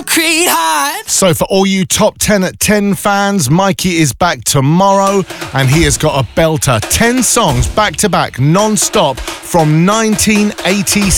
concrete heart. So for all you Top 10 at 10 fans, Mikey is back tomorrow and he has got a belter. 10 songs back to back, non-stop from 1986.